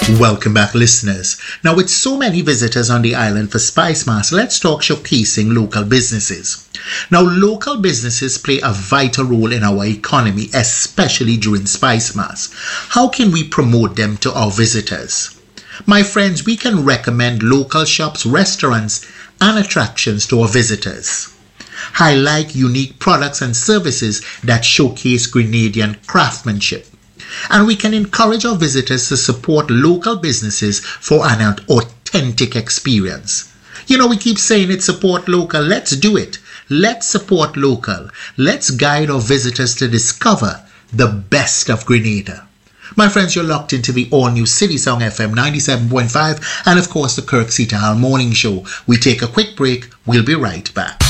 Welcome back, listeners. Now, with so many visitors on the island for Spice Mass, let's talk showcasing local businesses. Now, local businesses play a vital role in our economy, especially during Spice Mass. How can we promote them to our visitors? My friends, we can recommend local shops, restaurants, and attractions to our visitors. Highlight unique products and services that showcase Grenadian craftsmanship. And we can encourage our visitors to support local businesses for an authentic experience. You know, we keep saying it's support local. Let's do it. Let's support local. Let's guide our visitors to discover the best of Grenada. My friends, you're locked into the all-new City Song FM 97.5 and, of course, the Kirk City Hall Morning Show. We take a quick break. We'll be right back.